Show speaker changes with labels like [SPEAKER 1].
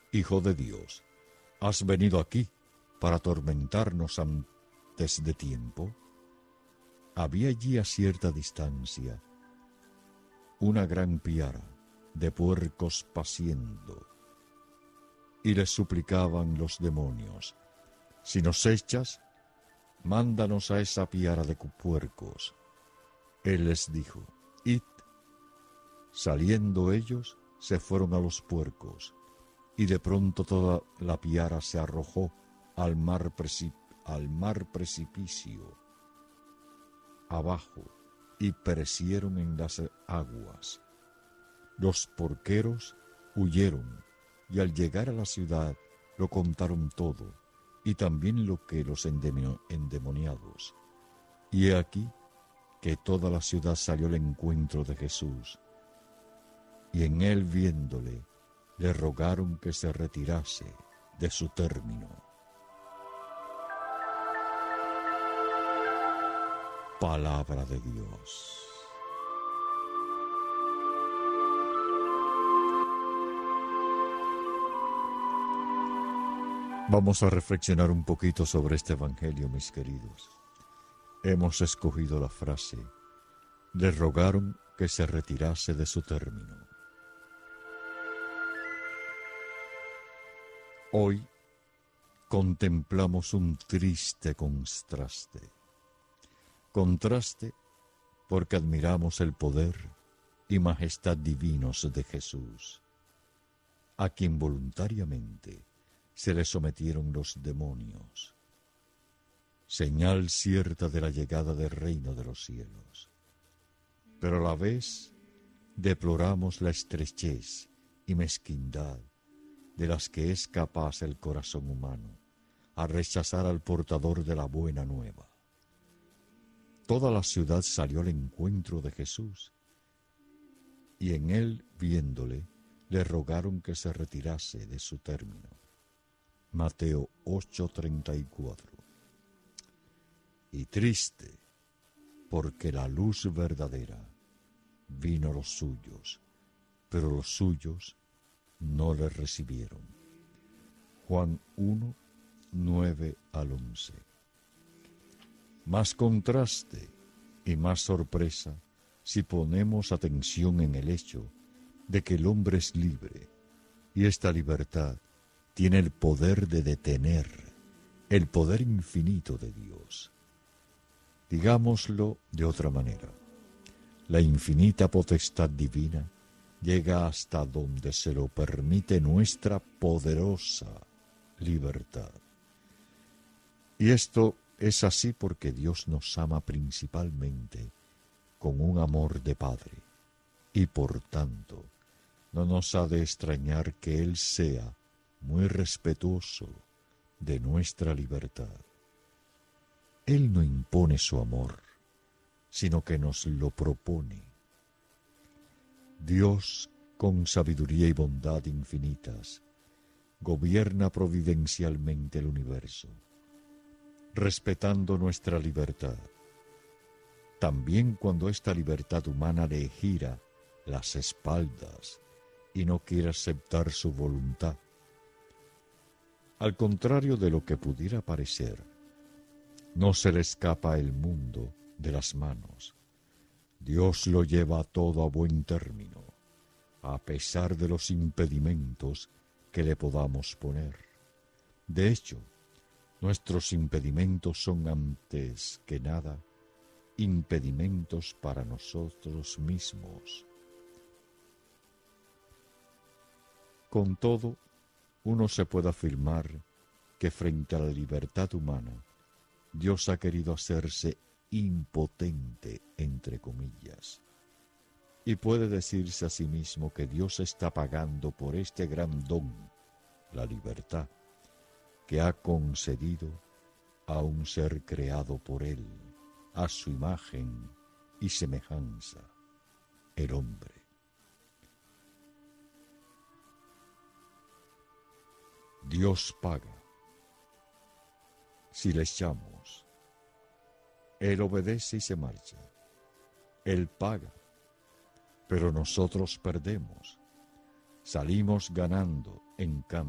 [SPEAKER 1] Hijo de Dios, ¿has venido aquí para atormentarnos antes de tiempo? Había allí a cierta distancia una gran piara de puercos paciendo, y les suplicaban los demonios: si nos echas, mándanos a esa piara de puercos. Él les dijo: id. Saliendo ellos, se fueron a los puercos, y de pronto toda la piara se arrojó al mar precipicio abajo, y perecieron en las aguas. Los porqueros huyeron, y al llegar a la ciudad lo contaron todo, y también lo que los endemoniados. Y he aquí que toda la ciudad salió al encuentro de Jesús, y en él viéndole, le rogaron que se retirase de su término. Palabra de Dios. Vamos a reflexionar un poquito sobre este evangelio, mis queridos. Hemos escogido la frase: le rogaron que se retirase de su término. Hoy contemplamos un triste contraste. Contraste porque admiramos el poder y majestad divinos de Jesús, a quien voluntariamente se le sometieron los demonios, señal cierta de la llegada del reino de los cielos. Pero a la vez deploramos la estrechez y mezquindad de las que es capaz el corazón humano a rechazar al portador de la buena nueva. Toda la ciudad salió al encuentro de Jesús, y en él, viéndole, le rogaron que se retirase de su término. Mateo 8:34. Y triste, porque la luz verdadera vino a los suyos, pero los suyos no le recibieron. Juan 1, 9 al 11. Más contraste y más sorpresa si ponemos atención en el hecho de que el hombre es libre, y esta libertad tiene el poder de detener el poder infinito de Dios. Digámoslo de otra manera: la infinita potestad divina llega hasta donde se lo permite nuestra poderosa libertad. Y esto es así porque Dios nos ama principalmente con un amor de Padre, y por tanto no nos ha de extrañar que Él sea muy respetuoso de nuestra libertad. Él no impone su amor, sino que nos lo propone. Dios, con sabiduría y bondad infinitas, gobierna providencialmente el universo, respetando nuestra libertad, también cuando esta libertad humana le gira las espaldas y no quiere aceptar su voluntad. Al contrario de lo que pudiera parecer, no se le escapa el mundo de las manos. Dios lo lleva todo a buen término, a pesar de los impedimentos que le podamos poner. De hecho, nuestros impedimentos son antes que nada impedimentos para nosotros mismos. Con todo, uno se puede afirmar que frente a la libertad humana, Dios ha querido hacerse impotente, entre comillas, y puede decirse a sí mismo que Dios está pagando por este gran don, la libertad, que ha concedido a un ser creado por Él, a su imagen y semejanza, el hombre. Dios paga si le echamos. Él obedece y se marcha. Él paga, pero nosotros perdemos. Salimos ganando, en cambio.